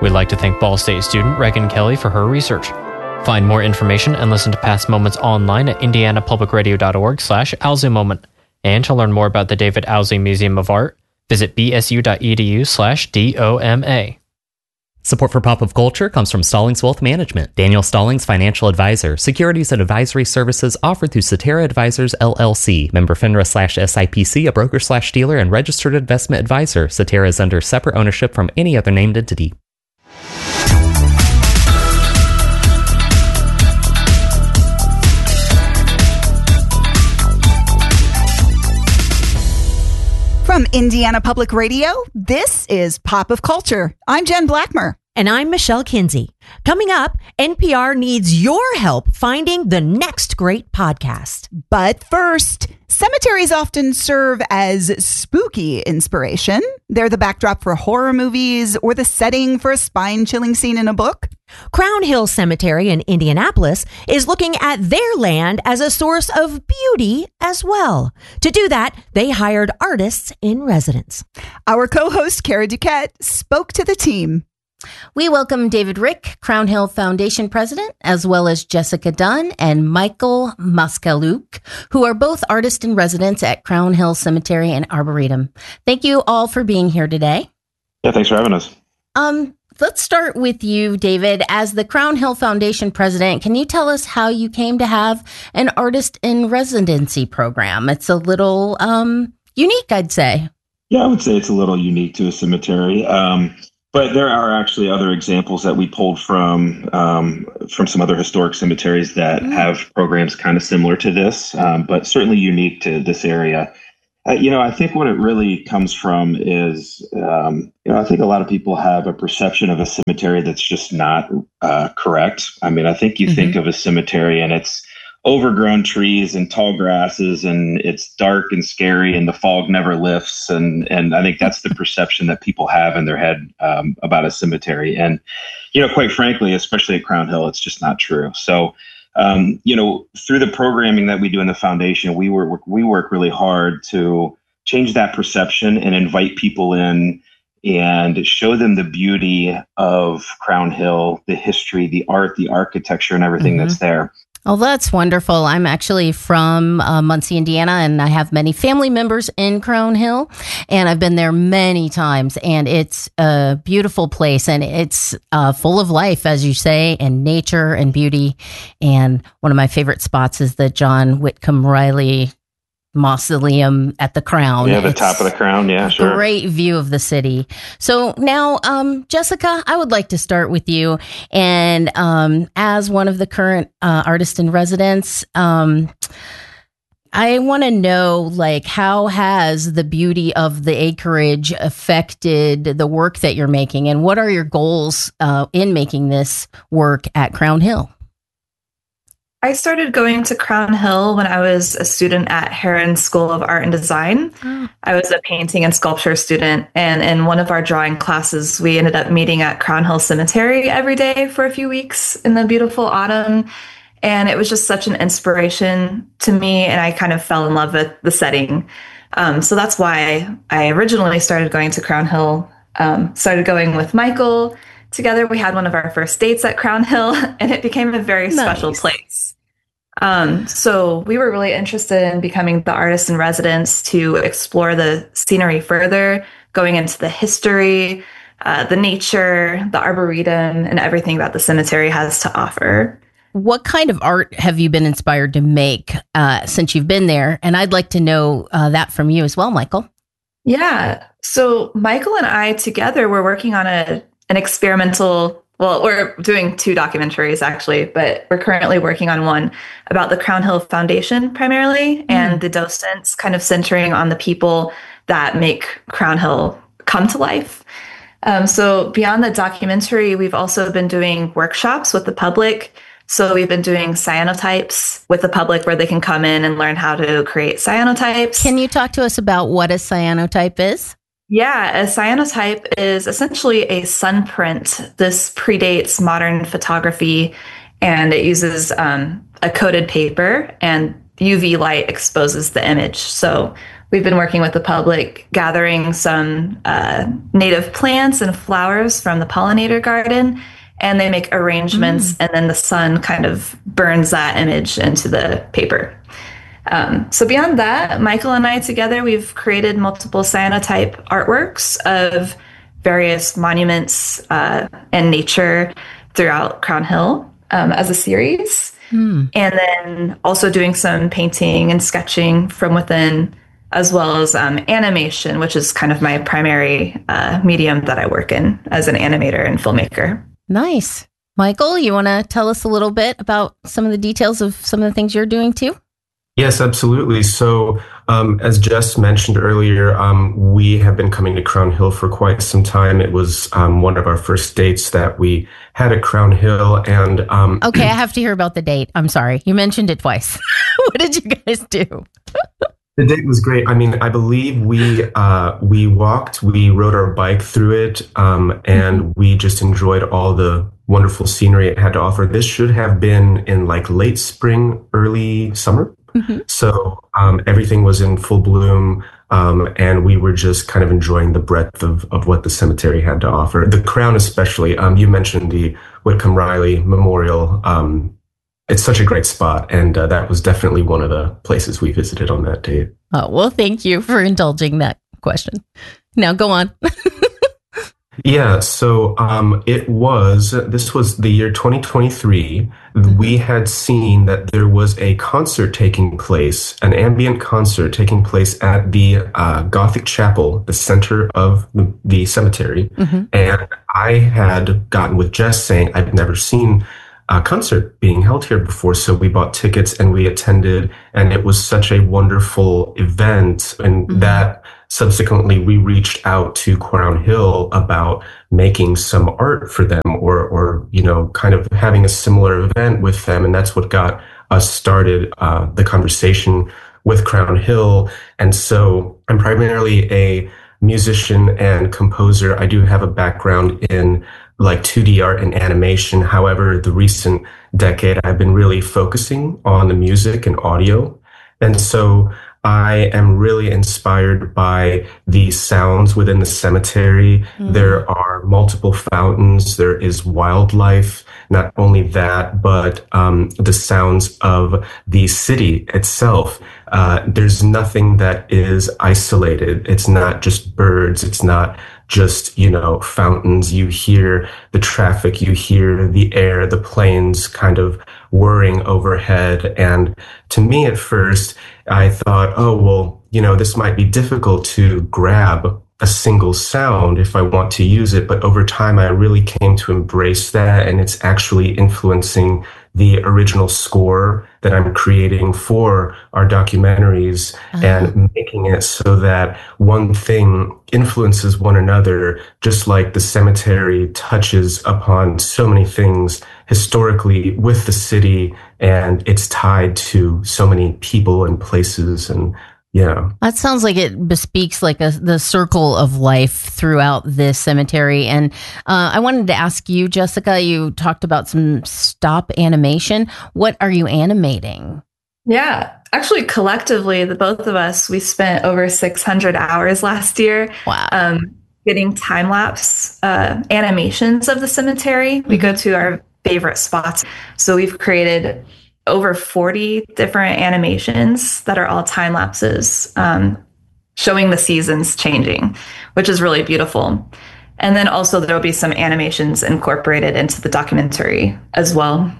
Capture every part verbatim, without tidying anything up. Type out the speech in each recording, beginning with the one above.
We'd like to thank Ball State student Regan Kelly for her research. Find more information and listen to past moments online at indianapublicradio.org slash Owsley Moment. And to learn more about the David Owsley Museum of Art, visit bsu.edu slash DOMA. Support for Pop of Culture comes from Stallings Wealth Management. Daniel Stallings, financial advisor. Securities and advisory services offered through Cetera Advisors, L L C. Member FINRA slash S I P C, a broker slash dealer, and registered investment advisor. Cetera is under separate ownership from any other named entity. From Indiana Public Radio, this is Pop of Culture. I'm Jen Blackmer. And I'm Michelle Kinsey. Coming up, N P R needs your help finding the next great podcast. But first, cemeteries often serve as spooky inspiration. They're the backdrop for horror movies or the setting for a spine-chilling scene in a book. Crown Hill Cemetery in Indianapolis is looking at their land as a source of beauty as well. To do that, they hired artists in residence. Our co-host, Kara Duquette, spoke to the team. We welcome David Rick, Crown Hill Foundation president, as well as Jessica Dunn and Michael Moskaluke, who are both artists in residence at Crown Hill Cemetery and Arboretum. Thank you all for being here today. Yeah, thanks for having us. Um, let's start with you, David. As the Crown Hill Foundation president, can you tell us how you came to have an artist in residency program? It's a little um, unique, I'd say. Yeah, I would say it's a little unique to a cemetery. Um, But there are actually other examples that we pulled from um, from some other historic cemeteries that mm. have programs kind of similar to this, um, but certainly unique to this area. Uh, you know, I think what it really comes from is, um, you know, I think a lot of people have a perception of a cemetery that's just not uh, correct. I mean, I think you mm-hmm. think of a cemetery and it's overgrown trees and tall grasses and it's dark and scary and the fog never lifts. And, and I think that's the perception that people have in their head um, about a cemetery. And, you know, quite frankly, especially at Crown Hill, it's just not true. So, um, you know, through the programming that we do in the foundation, we work, we work really hard to change that perception and invite people in and show them the beauty of Crown Hill, the history, the art, the architecture, and everything mm-hmm. that's there. Oh, that's wonderful. I'm actually from uh, Muncie, Indiana, and I have many family members in Crown Hill, and I've been there many times, and it's a beautiful place, and it's uh, full of life, as you say, and nature and beauty. And one of my favorite spots is the John Whitcomb Riley mausoleum at the Crown. Yeah, the it's top of the Crown. Yeah, sure. Great view of the city. So now, um, Jessica, I would like to start with you. And um, as one of the current uh, artists in residence, um, I want to know, like, how has the beauty of the acreage affected the work that you're making? And what are your goals uh, in making this work at Crown Hill? I started going to Crown Hill when I was a student at Heron School of Art and Design. Oh. I was a painting and sculpture student, and in one of our drawing classes, we ended up meeting at Crown Hill Cemetery every day for a few weeks in the beautiful autumn, and it was just such an inspiration to me, and I kind of fell in love with the setting. Um, so that's why I originally started going to Crown Hill, um, started going with Michael. Together, we had one of our first dates at Crown Hill, and it became a very nice. special place. Um, so we were really interested in becoming the artist in residence to explore the scenery further, going into the history, uh, the nature, the arboretum, and everything that the cemetery has to offer. What kind of art have you been inspired to make uh, since you've been there? And I'd like to know uh, that from you as well, Michael. Yeah. So Michael and I together were working on a an experimental Well, we're doing two documentaries, actually, but we're currently working on one about the Crown Hill Foundation primarily mm. and the docents, kind of centering on the people that make Crown Hill come to life. Um, so beyond the documentary, we've also been doing workshops with the public. So we've been doing cyanotypes with the public where they can come in and learn how to create cyanotypes. Can you talk to us about what a cyanotype is? Yeah, a cyanotype is essentially a sun print. This predates modern photography, and it uses um, a coated paper, and U V light exposes the image. So we've been working with the public, gathering some uh, native plants and flowers from the pollinator garden, and they make arrangements, mm. and then the sun kind of burns that image into the paper. Um, so beyond that, Michael and I together, we've created multiple cyanotype artworks of various monuments uh, and nature throughout Crown Hill um, as a series. Mm. And then also doing some painting and sketching from within, as well as um, animation, which is kind of my primary uh, medium that I work in as an animator and filmmaker. Nice. Michael, you want to tell us a little bit about some of the details of some of the things you're doing too? Yes, absolutely. So um, as Jess mentioned earlier, um, we have been coming to Crown Hill for quite some time. It was um, one of our first dates that we had at Crown Hill. And um, okay, I have to hear about the date. I'm sorry. You mentioned it twice. What did you guys do? The date was great. I mean, I believe we uh, we walked, we rode our bike through it, um, and mm-hmm. we just enjoyed all the wonderful scenery it had to offer. This should have been in like late spring, early summer. Mm-hmm. So um, everything was in full bloom, um, and we were just kind of enjoying the breadth of, of what the cemetery had to offer. The Crown especially, um, you mentioned the Whitcomb Riley Memorial. Um, it's such a great spot, and uh, that was definitely one of the places we visited on that date. Oh, well, thank you for indulging that question. Now go on. Yeah, so um, it was, this was the year twenty twenty-three. Mm-hmm. We had seen that there was a concert taking place, an ambient concert taking place at the uh, Gothic Chapel, the center of the, the cemetery. Mm-hmm. And I had gotten with Jess saying, I've never seen a concert being held here before. So we bought tickets and we attended, and it was such a wonderful event. And mm-hmm. that subsequently, we reached out to Crown Hill about making some art for them, or, or you know, kind of having a similar event with them. And that's what got us started, uh, the conversation with Crown Hill. And so I'm primarily a musician and composer. I do have a background in like two D art and animation. However, the recent decade, I've been really focusing on the music and audio. And so I am really inspired by the sounds within the cemetery. Mm. There are multiple fountains. There is wildlife. Not only that, but um, the sounds of the city itself. Uh, there's nothing that is isolated. It's not just birds. It's not just, you know, fountains. You hear the traffic, you hear the air, the planes kind of whirring overhead. And to me at first, I thought, oh, well, you know, this might be difficult to grab a single sound if I want to use it. But over time, I really came to embrace that. And it's actually influencing the original score that I'm creating for our documentaries, uh-huh. and making it so that one thing influences one another, just like the cemetery touches upon so many things historically with the city, and it's tied to so many people and places. And yeah, that sounds like it bespeaks like a, the circle of life throughout this cemetery. And uh, I wanted to ask you, Jessica, you talked about some stop animation. What are you animating? Yeah, actually, collectively, the both of us, we spent over six hundred hours last year. Wow. Um, getting time lapse uh, animations of the cemetery. Mm-hmm. We go to our favorite spots. So we've created over forty different animations that are all time lapses, um, showing the seasons changing, which is really beautiful. And then also there will be some animations incorporated into the documentary as well.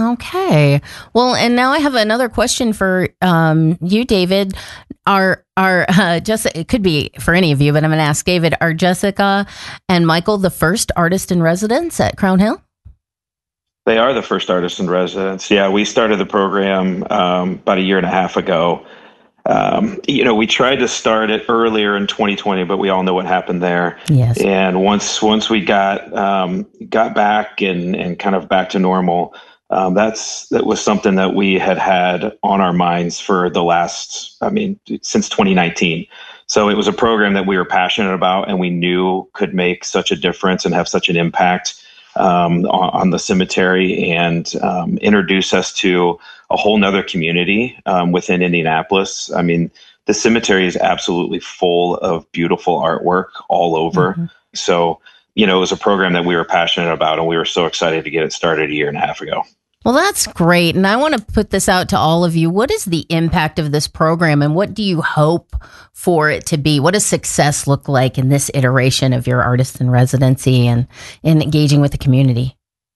Okay. Well, and now I have another question for um, you, David. Are are uh, Jessica? It could be for any of you, but I'm going to ask David. Are Jessica and Michael the first artist in residence at Crown Hill? They are the first artists in residence. Yeah, we started the program um, about a year and a half ago. Um, you know, we tried to start it earlier in twenty twenty, but we all know what happened there. Yes. And once once we got um, got back and and kind of back to normal, um, that's that was something that we had had on our minds for the last, I mean, since twenty nineteen. So it was a program that we were passionate about, and we knew could make such a difference and have such an impact um, on, on the cemetery, and um, introduce us to a whole nother community um, within Indianapolis. I mean, the cemetery is absolutely full of beautiful artwork all over. Mm-hmm. So, you know, it was a program that we were passionate about, and we were so excited to get it started a year and a half ago. Well, that's great. And I want to put this out to all of you. What is the impact of this program, and what do you hope for it to be? What does success look like in this iteration of your artist in residency and in engaging with the community?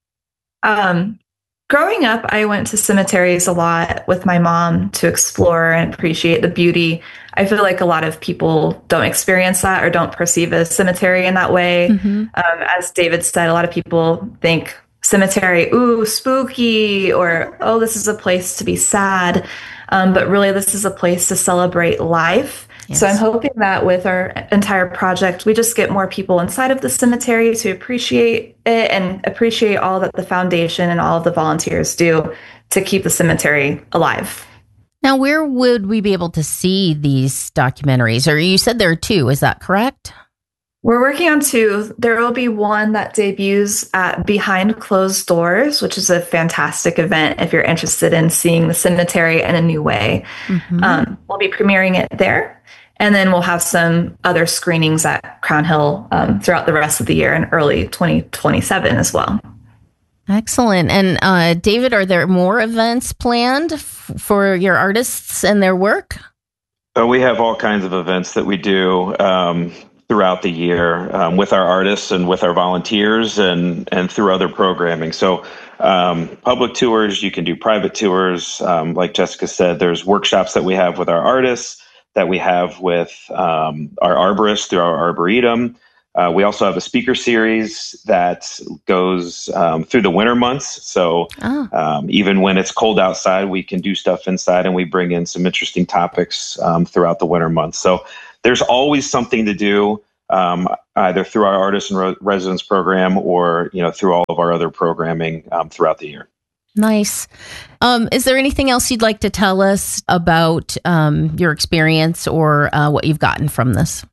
Um, growing up, I went to cemeteries a lot with my mom to explore and appreciate the beauty. I feel like a lot of people don't experience that or don't perceive a cemetery in that way. Mm-hmm. Um, as David said, a lot of people think cemetery, ooh, spooky, or, oh, this is a place to be sad. Um, but really, this is a place to celebrate life. Yes. So I'm hoping that with our entire project, we just get more people inside of the cemetery to appreciate it and appreciate all that the foundation and all of the volunteers do to keep the cemetery alive. Now, where would we be able to see these documentaries? Or you said there are two, is that correct? We're working on two. There will be one that debuts at Behind Closed Doors, which is a fantastic event if you're interested in seeing the cemetery in a new way. Mm-hmm. Um, we'll be premiering it there. And then we'll have some other screenings at Crown Hill um, throughout the rest of the year and early twenty twenty-seven as well. Excellent. And uh, David, are there more events planned f- for your artists and their work? Uh, we have all kinds of events that we do um, throughout the year um, with our artists and with our volunteers and, and through other programming. So um, public tours, you can do private tours. Um, like Jessica said, there's workshops that we have with our artists, that we have with um, our arborists through our Arboretum. Uh, we also have a speaker series that goes um, through the winter months. So oh. um, even when it's cold outside, we can do stuff inside, and we bring in some interesting topics um, throughout the winter months. So there's always something to do, um, either through our Artists in Re- Residence program or, you know, through all of our other programming um, throughout the year. Nice. Um, is there anything else you'd like to tell us about um, your experience or uh, what you've gotten from this?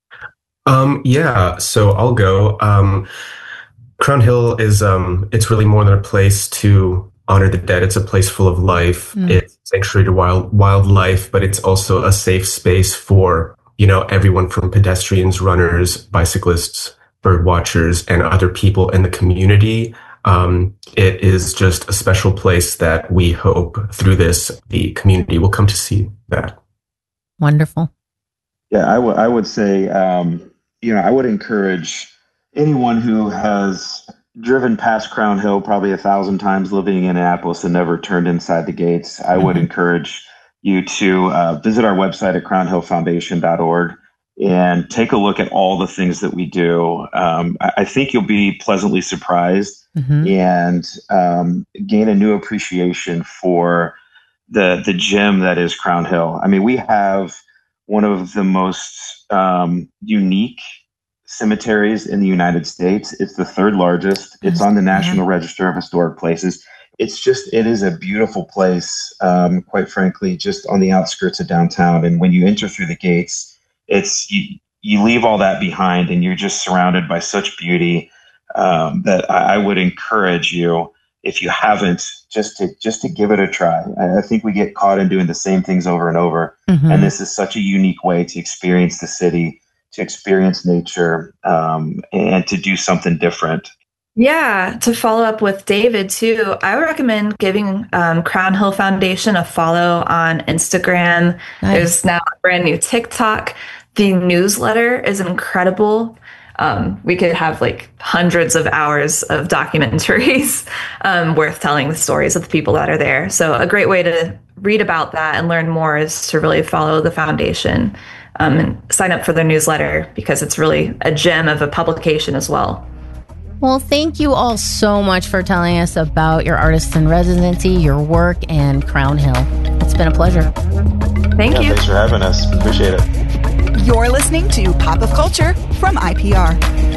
Um, yeah, so I'll go. Um, Crown Hill is, um, it's really more than a place to honor the dead. It's a place full of life. Mm. It's a sanctuary to wild wildlife, but it's also a safe space for, you know, everyone from pedestrians, runners, bicyclists, bird watchers, and other people in the community. Um, it is just a special place that we hope through this, the community will come to see that. Wonderful. Yeah, I would I would say, um, you know, I would encourage anyone who has driven past Crown Hill probably a thousand times living in Annapolis and never turned inside the gates. I mm-hmm. would encourage you to uh, visit our website at crown hill foundation dot org and take a look at all the things that we do. Um, I, I think you'll be pleasantly surprised mm-hmm. and um, gain a new appreciation for the the gem that is Crown Hill. I mean, we have one of the most um, unique cemeteries in the United States. It's the third largest. It's on the National Register of Historic Places. It's just, it is a beautiful place, um, quite frankly, just on the outskirts of downtown. And when you enter through the gates, it's you, you leave all that behind and you're just surrounded by such beauty um, that I, I would encourage you, if you haven't, just to just to give it a try. I, I think we get caught in doing the same things over and over. Mm-hmm. And this is such a unique way to experience the city, to experience nature, um, and to do something different. Yeah, to follow up with David too, I would recommend giving um, Crown Hill Foundation a follow on Instagram. Nice. There's now a brand new TikTok. The newsletter is incredible. Um, we could have like hundreds of hours of documentaries um, worth telling the stories of the people that are there. So a great way to read about that and learn more is to really follow the foundation um, and sign up for their newsletter, because it's really a gem of a publication as well. Well, thank you all so much for telling us about your Artists in Residency, your work, and Crown Hill. It's been a pleasure. Thank yeah, you. Thanks for having us. Appreciate it. You're listening to Pop of Culture from I P R.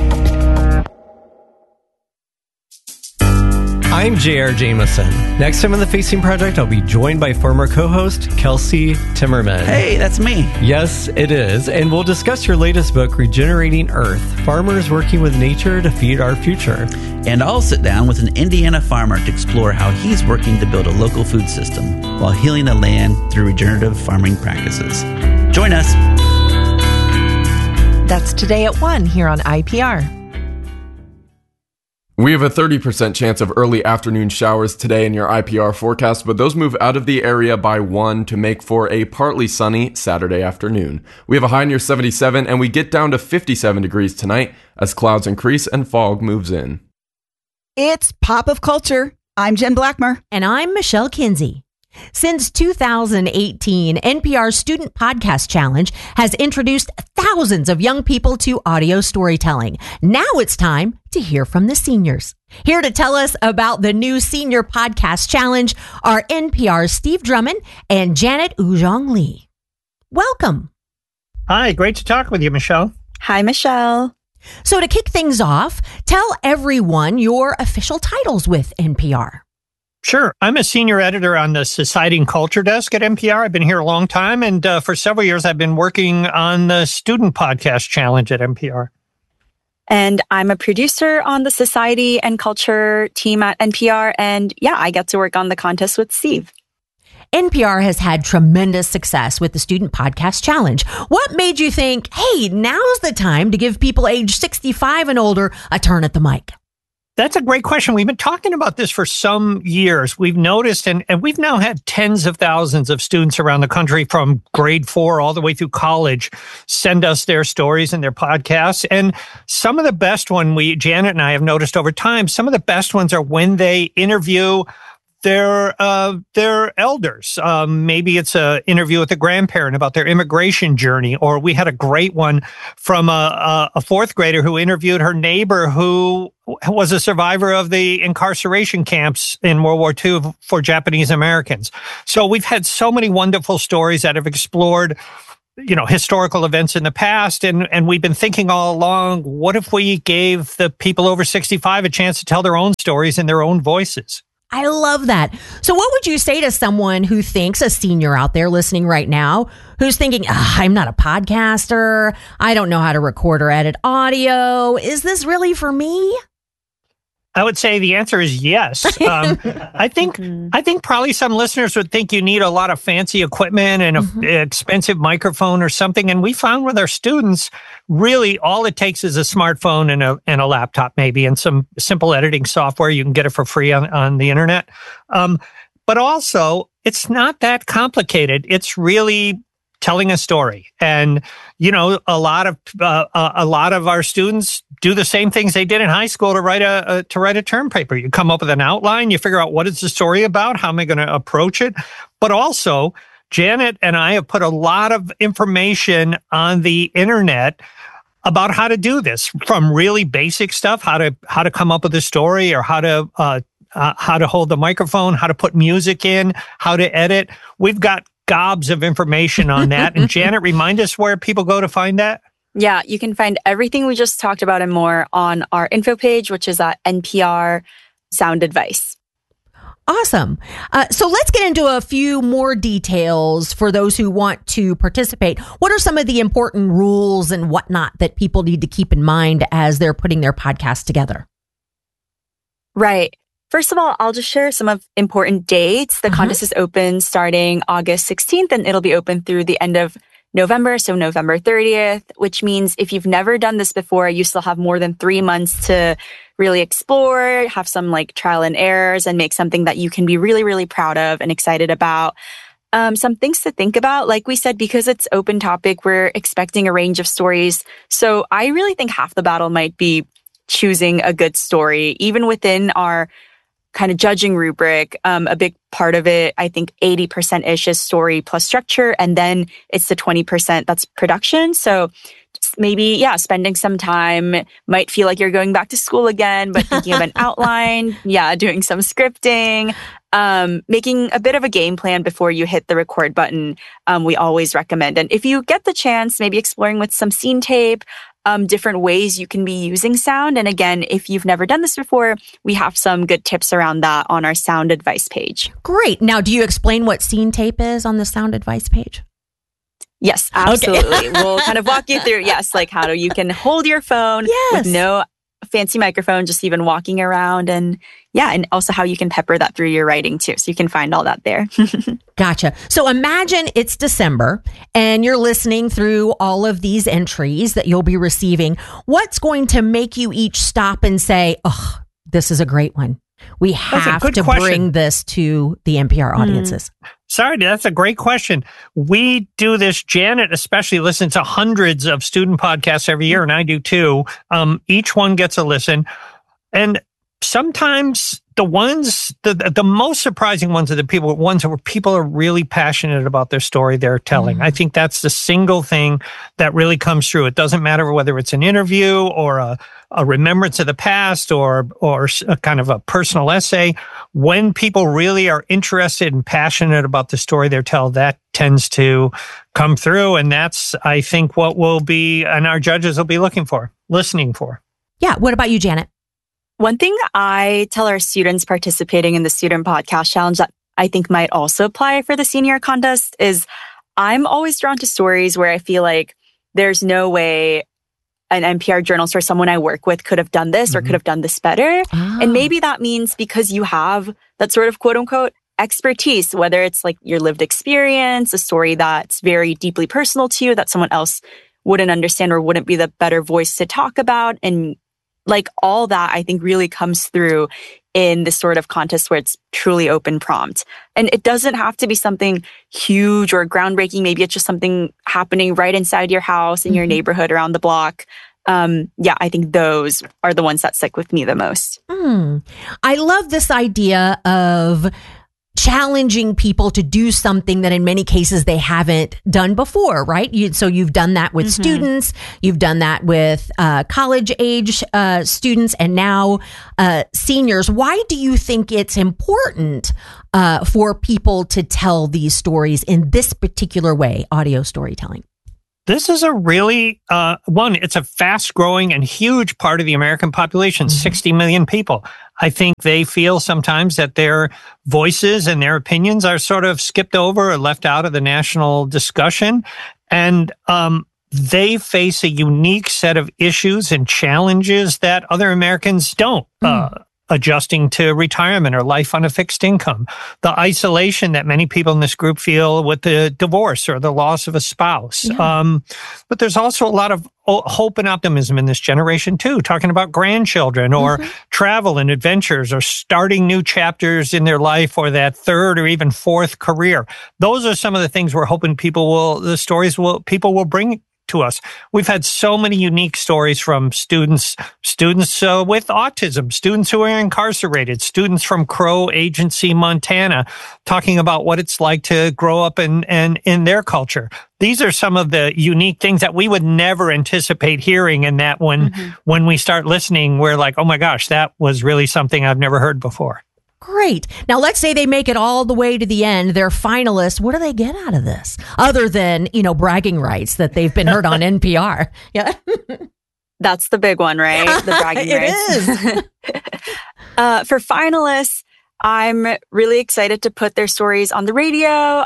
I'm J R Jameson. Next time on The Facing Project, I'll be joined by former co-host Kelsey Timmerman. Hey, that's me. Yes, it is. And we'll discuss your latest book, Regenerating Earth, Farmers Working with Nature to Feed Our Future. And I'll sit down with an Indiana farmer to explore how he's working to build a local food system while healing the land through regenerative farming practices. Join us. That's today at one here on I P R. We have a thirty percent chance of early afternoon showers today in your I P R forecast, but those move out of the area by one to make for a partly sunny Saturday afternoon. We have a high near seventy-seven, and we get down to fifty-seven degrees tonight as clouds increase and fog moves in. It's Pop of Culture. I'm Jen Blackmer. And I'm Michelle Kinsey. Since two thousand eighteen, N P R's Student Podcast Challenge has introduced thousands of young people to audio storytelling. Now it's time to hear from the seniors. Here to tell us about the new Senior Podcast Challenge are N P R's Steve Drummond and Janet Ujong Lee. Welcome. Hi, great to talk with you, Michelle. Hi, Michelle. So to kick things off, tell everyone your official titles with N P R. Sure. I'm a senior editor on the Society and Culture Desk at N P R. I've been here a long time, and uh, for several years, I've been working on the Student Podcast Challenge at N P R. And I'm a producer on the Society and Culture team at N P R, and yeah, I get to work on the contest with Steve. N P R has had tremendous success with the Student Podcast Challenge. What made you think, hey, now's the time to give people age sixty-five and older a turn at the mic? That's a great question. We've been talking about this for some years. We've noticed, and, and we've now had tens of thousands of students around the country from grade four all the way through college send us their stories and their podcasts. And some of the best one we, Janet and I have noticed over time, some of the best ones are when they interview their uh, their elders. Um, maybe it's an interview with a grandparent about their immigration journey, or we had a great one from a, a fourth grader who interviewed her neighbor who was a survivor of the incarceration camps in World War Two for Japanese Americans. So we've had so many wonderful stories that have explored, you know, historical events in the past. And, and we've been thinking all along, what if we gave the people over sixty-five a chance to tell their own stories in their own voices? I love that. So what would you say to someone who thinks, a senior out there listening right now, who's thinking, I'm not a podcaster, I don't know how to record or edit audio, is this really for me? I would say the answer is yes. Um, I think I think probably some listeners would think you need a lot of fancy equipment and an mm-hmm. expensive microphone or something. And we found with our students, really all it takes is a smartphone and a and a laptop maybe, and some simple editing software. You can get it for free on, on the internet. Um, but also, it's not that complicated. It's really telling a story. And, you know, a lot of uh, a lot of our students do the same things they did in high school to write a, a to write a term paper. You come up with an outline, you figure out what is the story about, how am I going to approach it? But also, Janet and I have put a lot of information on the internet about how to do this, from really basic stuff, how to how to come up with a story, or how to uh, uh, how to hold the microphone, how to put music in, how to edit. We've got gobs of information on that. And Janet, remind us where people go to find that. Yeah, you can find everything we just talked about and more on our info page, which is at N P R Sound Advice. Awesome. Uh, so let's get into a few more details for those who want to participate. What are some of the important rules and whatnot that people need to keep in mind as they're putting their podcast together? Right. First of all, I'll just share some of important dates. The uh-huh. contest is open starting August sixteenth, and it'll be open through the end of November, so November thirtieth, which means if you've never done this before, you still have more than three months to really explore, have some like trial and errors, and make something that you can be really, really proud of and excited about. Um, some things to think about, like we said, because it's open topic, we're expecting a range of stories. So I really think half the battle might be choosing a good story, even within our kind of judging rubric. Um, a big part of it, I think eighty percent-ish is story plus structure. And then it's the twenty percent that's production. So maybe, yeah, spending some time, might feel like you're going back to school again, but thinking of an outline. Yeah, doing some scripting, um, making a bit of a game plan before you hit the record button. Um, we always recommend. And if you get the chance, maybe exploring with some scene tape, Um, different ways you can be using sound. And again, if you've never done this before, we have some good tips around that on our sound advice page. Great. Now, do you explain what scene tape is on the sound advice page? Yes, absolutely. Okay. We'll kind of walk you through, yes, like how do you can hold your phone yes. with no fancy microphone, just even walking around. And yeah, and also how you can pepper that through your writing too. So you can find all that there. Gotcha. So imagine it's December and you're listening through all of these entries that you'll be receiving. What's going to make you each stop and say, oh, this is a great one? We have to question. bring this to the N P R audiences. Mm. Sorry, that's a great question. We do this. Janet especially listens to hundreds of student podcasts every year, and I do too. Um, each one gets a listen. And sometimes the ones, the the most surprising ones are the people, ones where people are really passionate about their story they're telling. Mm. I think that's the single thing that really comes through. It doesn't matter whether it's an interview or a, a remembrance of the past or or a kind of a personal essay. When people really are interested and passionate about the story they're telling, that tends to come through. And that's, I think, what we'll be, and our judges will be looking for, listening for. Yeah. What about you, Janet? One thing I tell our students participating in the Student Podcast Challenge that I think might also apply for the senior contest is I'm always drawn to stories where I feel like there's no way an N P R journalist or someone I work with could have done this mm-hmm. or could have done this better. Oh. And maybe that means because you have that sort of quote unquote expertise, whether it's like your lived experience, a story that's very deeply personal to you that someone else wouldn't understand or wouldn't be the better voice to talk about. And like all that, I think really comes through in this sort of contest where it's truly open prompt. And it doesn't have to be something huge or groundbreaking. Maybe it's just something happening right inside your house, in your mm-hmm. neighborhood, around the block. Um, yeah, I think those are the ones that stick with me the most. Mm. I love this idea of challenging people to do something that in many cases they haven't done before, right? You, so you've done that with mm-hmm. students, you've done that with uh, college age uh, students, and now uh, seniors. Why do you think it's important uh, for people to tell these stories in this particular way, audio storytelling? This is a really, uh, one, it's a fast growing and huge part of the American population, mm-hmm. sixty million people. I think they feel sometimes that their voices and their opinions are sort of skipped over or left out of the national discussion. And, um, they face a unique set of issues and challenges that other Americans don't. Mm. Uh, adjusting to retirement or life on a fixed income, the isolation that many people in this group feel with the divorce or the loss of a spouse. Yeah. Um, but there's also a lot of hope and optimism in this generation too, talking about grandchildren or mm-hmm. travel and adventures or starting new chapters in their life or that third or even fourth career. Those are some of the things we're hoping people will, the stories will, people will bring to us. We've had so many unique stories from students, students uh, with autism, students who are incarcerated, students from Crow Agency, Montana, talking about what it's like to grow up in, in, in their culture. These are some of the unique things that we would never anticipate hearing, and that when, mm-hmm. when we start listening, we're like, oh my gosh, that was really something I've never heard before. Great. Now, let's say they make it all the way to the end. They're finalists. What do they get out of this? Other than, you know, bragging rights that they've been heard on N P R. Yeah. That's the big one, right? The bragging it rights. It is. uh, for finalists, I'm really excited to put their stories on the radio.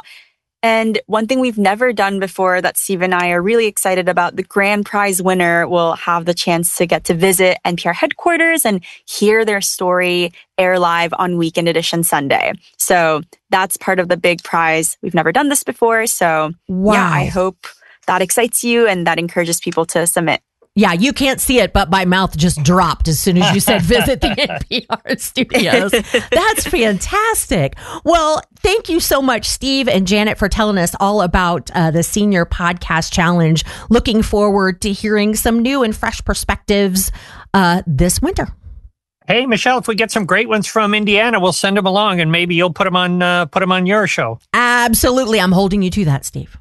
And one thing we've never done before that Steve and I are really excited about, the grand prize winner will have the chance to get to visit N P R headquarters and hear their story air live on Weekend Edition Sunday. So that's part of the big prize. We've never done this before. So wow. yeah, I hope that excites you and that encourages people to submit. Yeah, you can't see it, but my mouth just dropped as soon as you said visit the N P R studios. That's fantastic. Well, thank you so much, Steve and Janet, for telling us all about uh, the Senior Podcast Challenge. Looking forward to hearing some new and fresh perspectives uh, this winter. Hey, Michelle, if we get some great ones from Indiana, we'll send them along, and maybe you'll put them on uh, put them on your show. Absolutely. I'm holding you to that, Steve.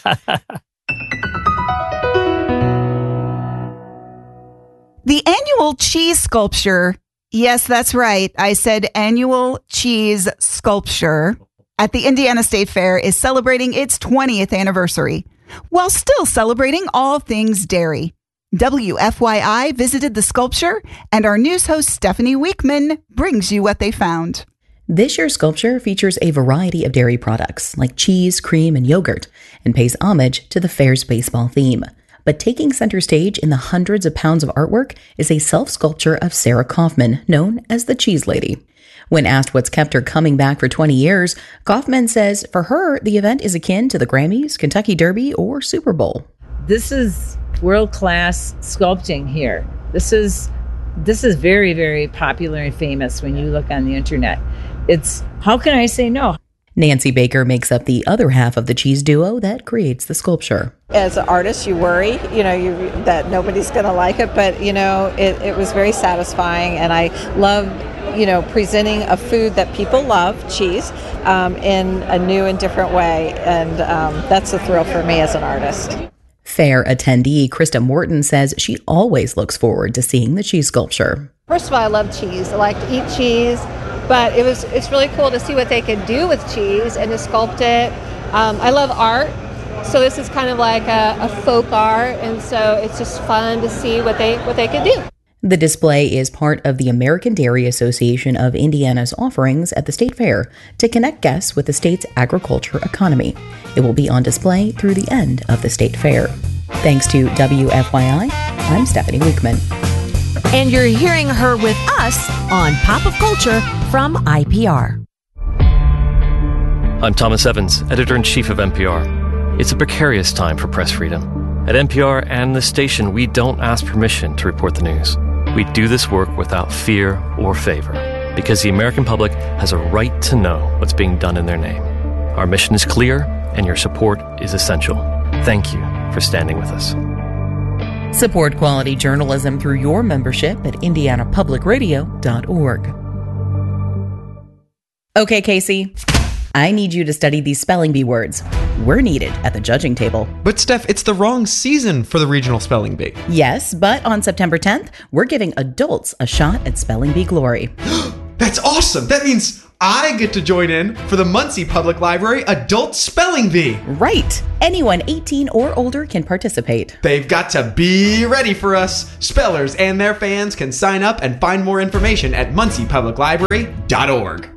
The annual cheese sculpture. Yes, that's right. I said annual cheese sculpture at the Indiana State Fair is celebrating its twentieth anniversary while still celebrating all things dairy. W F Y I visited the sculpture, and our news host Stephanie Weekman brings you what they found. This year's sculpture features a variety of dairy products like cheese, cream, and yogurt, and pays homage to the fair's baseball theme. but taking center stage in the hundreds of pounds of artwork is a self-sculpture of Sarah Kaufman, known as the Cheese Lady. When asked what's kept her coming back for twenty years, Kaufman says for her, the event is akin to the Grammys, Kentucky Derby, or Super Bowl. This is world-class sculpting here. This is this is very, very popular and famous when you look on the internet. It's, how can I say no? Nancy Baker makes up the other half of the cheese duo that creates the sculpture. As an artist, you worry, you know, you, that nobody's going to like it, but, you know, it, it was very satisfying, and I love, you know, presenting a food that people love, cheese, um, in a new and different way, and um, that's a thrill for me as an artist. Fair attendee Krista Morton says she always looks forward to seeing the cheese sculpture. First of all, I love cheese. I like to eat cheese. But it was it's really cool to see what they could do with cheese and to sculpt it. Um, I love art, so this is kind of like a, a folk art, and so it's just fun to see what they what they could do. The display is part of the American Dairy Association of Indiana's offerings at the State Fair to connect guests with the state's agriculture economy. It will be on display through the end of the State Fair. Thanks to W F Y I, I'm Stephanie Weekman. And you're hearing her with us on Pop of Culture from I P R. I'm Thomas Evans, editor-in-chief of N P R. It's a precarious time for press freedom. At N P R and the station, we don't ask permission to report the news. We do this work without fear or favor, because the American public has a right to know what's being done in their name. Our mission is clear, and your support is essential. Thank you for standing with us. Support quality journalism through your membership at indiana public radio dot org. Okay, Casey, I need you to study these spelling bee words. We're needed at the judging table. But Steph, it's the wrong season for the regional spelling bee. Yes, but on September tenth, we're giving adults a shot at spelling bee glory. That's awesome. That means I get to join in for the Muncie Public Library Adult Spelling Bee. Right. Anyone eighteen or older can participate. They've got to be ready for us. Spellers and their fans can sign up and find more information at muncie public library dot org.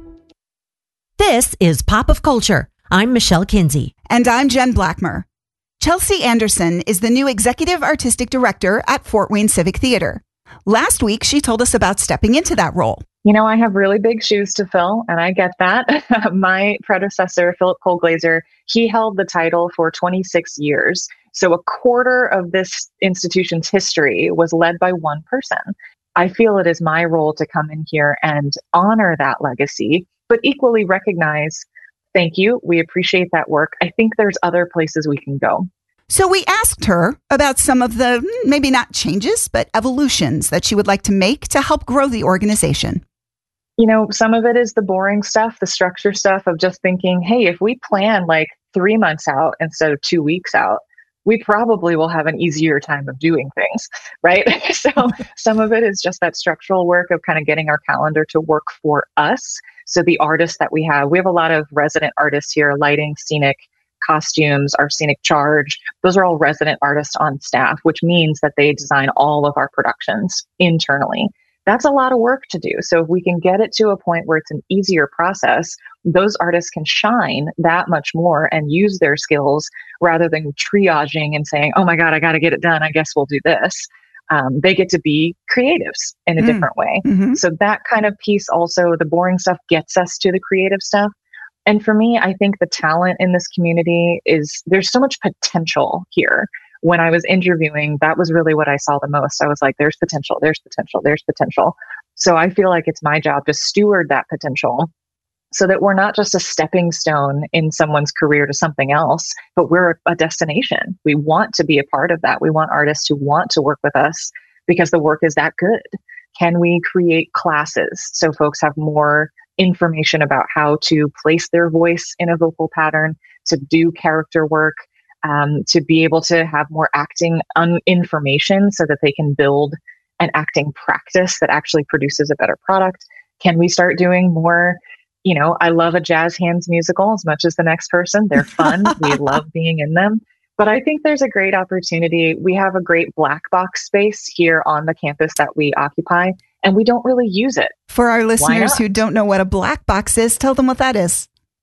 This is Pop of Culture. I'm Michelle Kinsey. And I'm Jen Blackmer. Chelsea Anderson is the new Executive Artistic Director at Fort Wayne Civic Theater. Last week, she told us about stepping into that role. You know, I have really big shoes to fill, and I get that. My predecessor, Philip Colglazer, he held the title for twenty-six years. So a quarter of this institution's history was led by one person. I feel it is my role to come in here and honor that legacy, but equally recognize, thank you, we appreciate that work. I think there's other places we can go. So we asked her about some of the, maybe not changes, but evolutions that she would like to make to help grow the organization. You know, some of it is the boring stuff, the structure stuff of just thinking, hey, if we plan like three months out instead of two weeks out, we probably will have an easier time of doing things, right? So some of it is just that structural work of kind of getting our calendar to work for us. So the artists that we have, we have a lot of resident artists here, lighting, scenic, costumes, our scenic charge. Those are all resident artists on staff, which means that they design all of our productions internally. That's a lot of work to do. So if we can get it to a point where it's an easier process, those artists can shine that much more and use their skills rather than triaging and saying, oh my God, I got to get it done. I guess we'll do this. Um, they get to be creatives in a mm. different way. Mm-hmm. So that kind of piece also, the boring stuff gets us to the creative stuff. And for me, I think the talent in this community is, there's so much potential here. When I was interviewing, that was really what I saw the most. I was like, there's potential, there's potential, there's potential. So I feel like it's my job to steward that potential so that we're not just a stepping stone in someone's career to something else, but we're a destination. We want to be a part of that. We want artists who want to work with us because the work is that good. Can we create classes so folks have more information about how to place their voice in a vocal pattern, to do character work, Um, to be able to have more acting un- information so that they can build an acting practice that actually produces a better product? Can we start doing more? You know, I love a jazz hands musical as much as the next person. They're fun. We love being in them. But I think there's a great opportunity. We have a great black box space here on the campus that we occupy, and we don't really use it. For our listeners who don't know what a black box is, tell them what that is.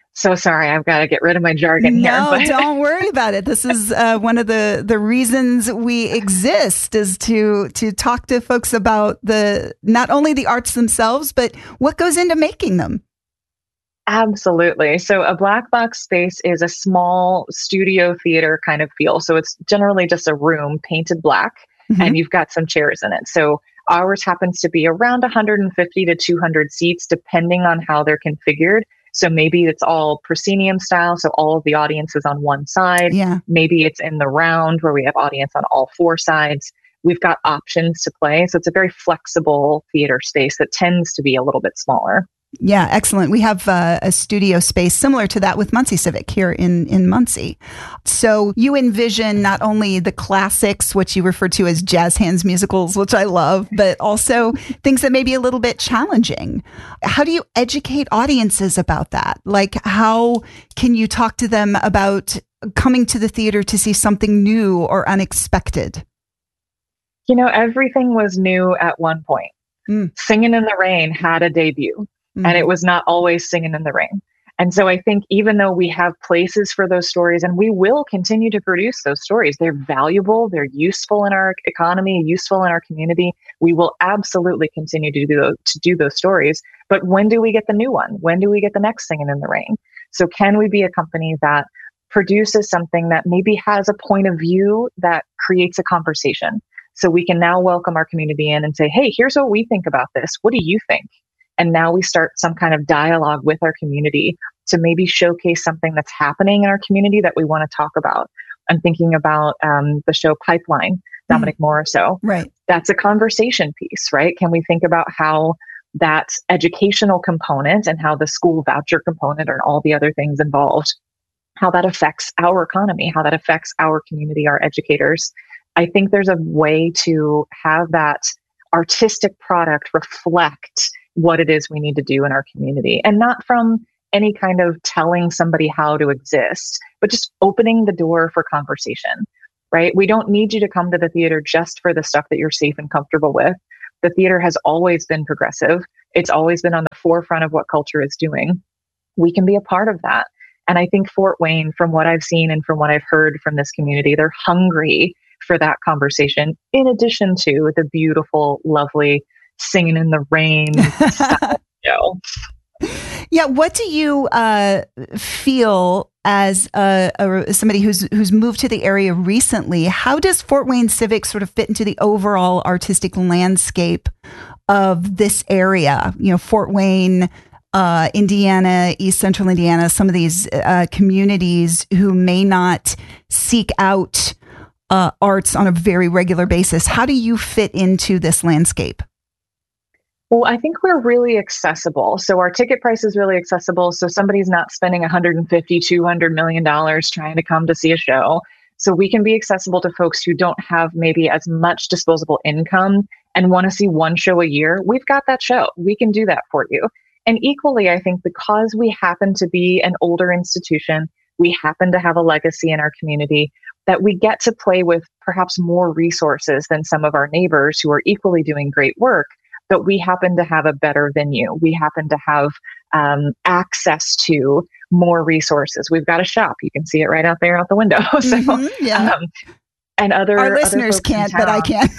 So sorry, I've got to get rid of my jargon no, here. No, don't worry about it. This is uh, one of the, the reasons we exist is to to talk to folks about the not only the arts themselves, but what goes into making them. Absolutely. So a black box space is a small studio theater kind of feel. So it's generally just a room painted black, mm-hmm. and you've got some chairs in it. So ours happens to be around one hundred fifty to two hundred seats, depending on how they're configured. So maybe it's all proscenium style, so all of the audience is on one side. Yeah. Maybe it's in the round where we have audience on all four sides. We've got options to play. So it's a very flexible theater space that tends to be a little bit smaller. Yeah, excellent. We have uh, a studio space similar to that with Muncie Civic here in, in Muncie. So you envision not only the classics, which you refer to as jazz hands musicals, which I love, but also things that may be a little bit challenging. How do you educate audiences about that? Like, how can you talk to them about coming to the theater to see something new or unexpected? You know, everything was new at one point. Mm. Singing in the Rain had a debut. And it was not always Singing in the Rain. And so I think even though we have places for those stories, and we will continue to produce those stories, they're valuable, they're useful in our economy, useful in our community. We will absolutely continue to do those, to do those stories. But when do we get the new one? When do we get the next Singing in the Rain? So can we be a company that produces something that maybe has a point of view that creates a conversation? So we can now welcome our community in and say, hey, here's what we think about this. What do you think? And now we start some kind of dialogue with our community to maybe showcase something that's happening in our community that we want to talk about. I'm thinking about um, the show Pipeline, Dominic mm. Morisseau. Right. That's a conversation piece, right? Can we think about how that educational component and how the school voucher component and all the other things involved, how that affects our economy, how that affects our community, our educators. I think there's a way to have that artistic product reflect what it is we need to do in our community, and not from any kind of telling somebody how to exist, but just opening the door for conversation, right? We don't need you to come to the theater just for the stuff that you're safe and comfortable with. The theater has always been progressive. It's always been on the forefront of what culture is doing. We can be a part of that. And I think Fort Wayne, from what I've seen and from what I've heard from this community, they're hungry for that conversation, in addition to the beautiful, lovely Singing in the Rain style show. Yeah, what do you uh, feel as a, a, somebody who's who's moved to the area recently? How does Fort Wayne Civic sort of fit into the overall artistic landscape of this area? You know, Fort Wayne, uh, Indiana, East Central Indiana, some of these uh, communities who may not seek out uh, arts on a very regular basis. How do you fit into this landscape? Well, I think we're really accessible. So our ticket price is really accessible. So somebody's not spending one hundred fifty, two hundred million dollars trying to come to see a show. So we can be accessible to folks who don't have maybe as much disposable income and want to see one show a year. We've got that show. We can do that for you. And equally, I think because we happen to be an older institution, we happen to have a legacy in our community, that we get to play with perhaps more resources than some of our neighbors who are equally doing great work. But we happen to have a better venue. We happen to have um, access to more resources. We've got a shop. You can see it right out there out the window. so, mm-hmm, yeah. Um, and other our listeners other can't, but I can.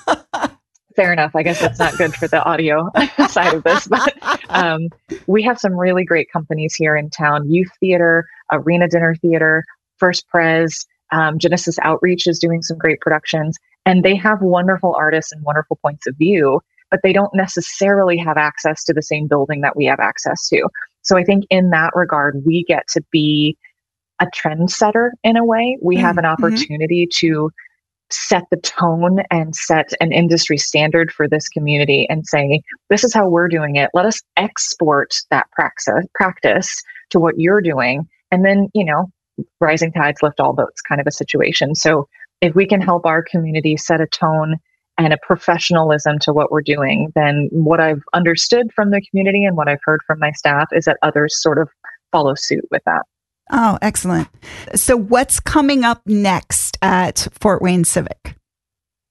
Fair enough. I guess that's not good for the audio side of this. But um, we have some really great companies here in town: Youth Theater, Arena Dinner Theater, First Pres, um, Genesis Outreach is doing some great productions, and they have wonderful artists and wonderful points of view. But they don't necessarily have access to the same building that we have access to. So I think in that regard, we get to be a trendsetter in a way. We mm-hmm. have an opportunity to set the tone and set an industry standard for this community and say, this is how we're doing it. Let us export that praxis, practice to what you're doing. And then, you know, rising tides lift all boats kind of a situation. So if we can help our community set a tone and a professionalism to what we're doing, then what I've understood from the community and what I've heard from my staff is that others sort of follow suit with that. Oh, excellent. So what's coming up next at Fort Wayne Civic?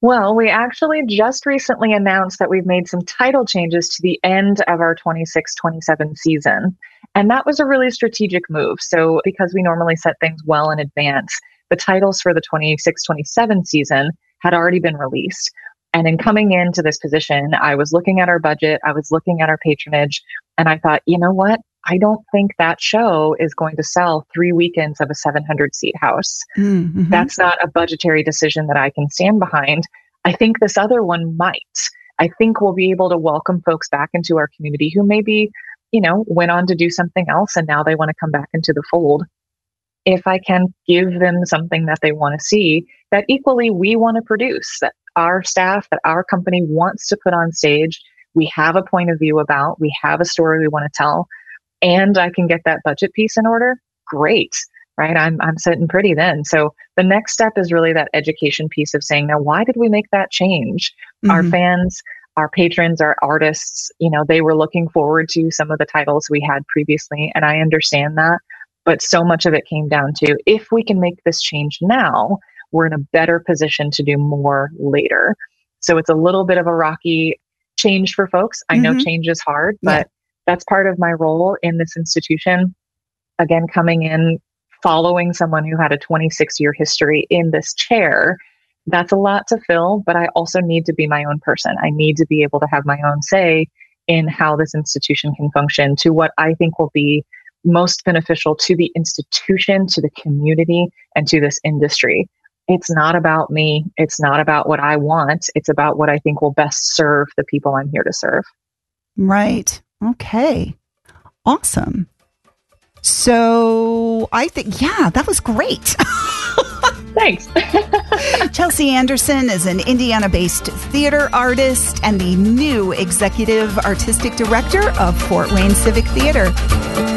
Well, we actually just recently announced that we've made some title changes to the end of our twenty-six twenty-seven season. And that was a really strategic move. So because we normally set things well in advance, the titles for the twenty-six twenty-seven season had already been released. And in coming into this position, I was looking at our budget, I was looking at our patronage, and I thought, you know what? I don't think that show is going to sell three weekends of a seven hundred seat house. Mm-hmm. That's not a budgetary decision that I can stand behind. I think this other one might. I think we'll be able to welcome folks back into our community who maybe, you know, went on to do something else and now they want to come back into the fold. If I can give them something that they want to see, that equally we want to produce, that our staff, that our company wants to put on stage, we have a point of view about, we have a story we want to tell, and I can get that budget piece in order, great, right? I'm I'm sitting pretty then. So the next step is really that education piece of saying, now, why did we make that change? Mm-hmm. Our fans, our patrons, our artists, you know, they were looking forward to some of the titles we had previously, and I understand that. But so much of it came down to, if we can make this change now, we're in a better position to do more later. So it's a little bit of a rocky change for folks. I mm-hmm. know change is hard, but yeah. That's part of my role in this institution. Again, coming in, following someone who had a twenty-six year history in this chair, that's a lot to fill, but I also need to be my own person. I need to be able to have my own say in how this institution can function to what I think will be most beneficial to the institution, to the community, and to this industry. It's not about me. It's not about what I want. It's about what I think will best serve the people I'm here to serve. Right. Okay. Awesome. So I think, yeah, that was great. Thanks. Chelsea Anderson is an Indiana-based theater artist and the new executive artistic director of Fort Wayne Civic Theater.